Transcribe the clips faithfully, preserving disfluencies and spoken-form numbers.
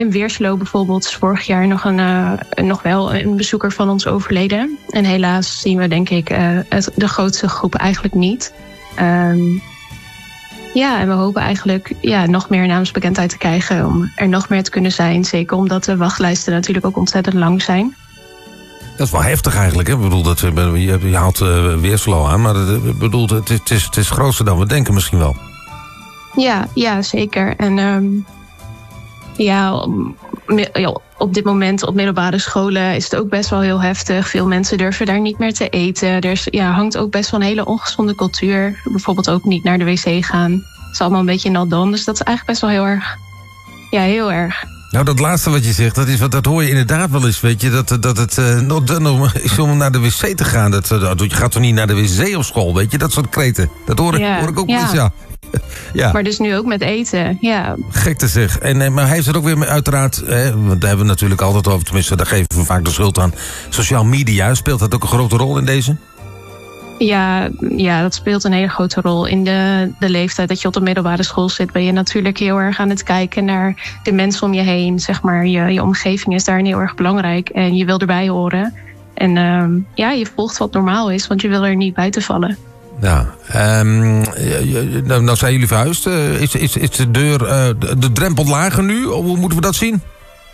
in Weerslo bijvoorbeeld is vorig jaar nog, een, uh, nog wel een bezoeker van ons overleden. En helaas zien we denk ik uh, het, de grootste groep eigenlijk niet. Um, ja, en we hopen eigenlijk ja, nog meer naamsbekendheid te krijgen om er nog meer te kunnen zijn. Zeker omdat de wachtlijsten natuurlijk ook ontzettend lang zijn. Dat is wel heftig eigenlijk, hè? Ik bedoel, dat, je, je haalt uh, Weerslo aan, maar ik bedoel, het, het, is, het is groter dan we denken misschien wel. Ja, ja zeker. En um, ja, op dit moment op middelbare scholen is het ook best wel heel heftig. Veel mensen durven daar niet meer te eten. Er is, ja, hangt ook best wel een hele ongezonde cultuur. Bijvoorbeeld ook niet naar de wc gaan. Het is allemaal een beetje nat dan. Dus dat is eigenlijk best wel heel erg. Ja, heel erg. Nou, dat laatste wat je zegt, dat, is, dat hoor je inderdaad wel eens, weet je. Dat, dat het uh, not done is om naar de wc te gaan. Dat, dat, je gaat toch niet naar de wc op school, weet je. Dat soort kreten. Dat hoor ik, ja, hoor ik ook wel ja. eens, ja. Ja. Maar dus nu ook met eten, ja. Gek te zeggen. En, maar hij heeft het ook weer uiteraard, hè, want daar hebben we natuurlijk altijd over, tenminste, daar geven we vaak de schuld aan. Social media, speelt dat ook een grote rol in deze? Ja, ja, dat speelt een hele grote rol. In de, de leeftijd dat je op de middelbare school zit, ben je natuurlijk heel erg aan het kijken naar de mensen om je heen. Zeg maar, je, je omgeving is daarin heel erg belangrijk en je wil erbij horen. En um, ja, je volgt wat normaal is, want je wil er niet buiten vallen. Ja, um, nou, nou zijn jullie verhuisd. Uh, is, is, is de deur, uh, de, de drempel lager nu? Hoe moeten we dat zien?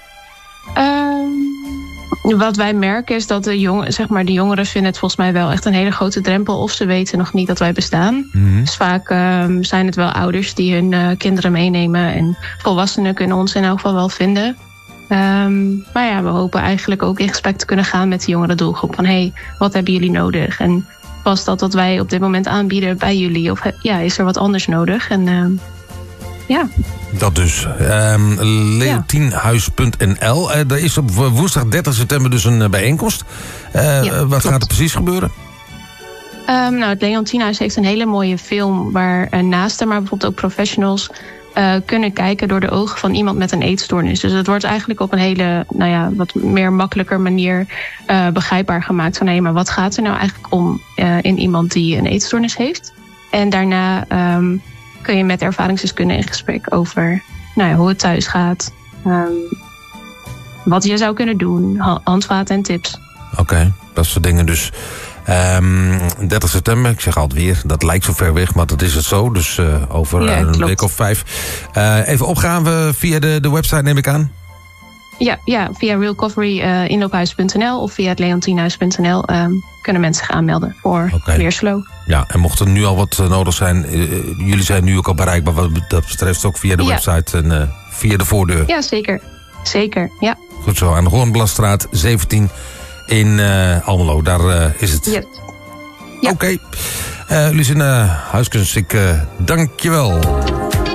Um, wat wij merken is dat de, jong, zeg maar, de jongeren vinden het volgens mij wel echt een hele grote drempel. Of ze weten nog niet dat wij bestaan. Mm-hmm. Dus vaak um, zijn het wel ouders die hun uh, kinderen meenemen. En volwassenen kunnen ons in elk geval wel vinden. Um, maar ja, we hopen eigenlijk ook in gesprek te kunnen gaan met de jongere doelgroep. Van hé, hey, wat hebben jullie nodig? En past dat wat wij op dit moment aanbieden bij jullie? Of ja, is er wat anders nodig? En uh, ja. Dat dus. Um, Leontienhuis punt n l. Uh, er is op woensdag dertig september dus een uh, bijeenkomst. Uh, ja, wat klopt. Gaat er precies gebeuren? Um, nou, het Leontienhuis heeft een hele mooie film waar uh, naasten, maar bijvoorbeeld ook professionals Uh, kunnen kijken door de ogen van iemand met een eetstoornis. Dus het wordt eigenlijk op een hele, nou ja, wat meer makkelijker manier uh, begrijpbaar gemaakt. Van hé, maar wat gaat er nou eigenlijk om uh, in iemand die een eetstoornis heeft? En daarna um, kun je met ervaringsdeskundigen in gesprek over nou ja, hoe het thuis gaat. Um, wat je zou kunnen doen, handvaten en tips. Oké, okay, dat soort dingen dus. Um, dertig september, ik zeg altijd weer, dat lijkt zo ver weg, maar dat is het zo. Dus uh, over ja, een week of vijf. Uh, even opgaan we via de, de website, neem ik aan? Ja, ja via Realcovery uh, inloophuis punt n l of via het leontienhuis punt n l um, kunnen mensen zich aanmelden voor okay. Weerslo. Ja, en mocht er nu al wat uh, nodig zijn, uh, jullie zijn nu ook al bereikbaar wat dat betreft ook via de ja. website en uh, via de voordeur. Ja, zeker. Zeker, ja. Goed zo, aan de Hoornbladstraat zeventien in uh, Almelo, daar uh, is het. Ja. Ja. Oké. Okay. Uh, Lucinda Huiskens, ik uh, dank je wel.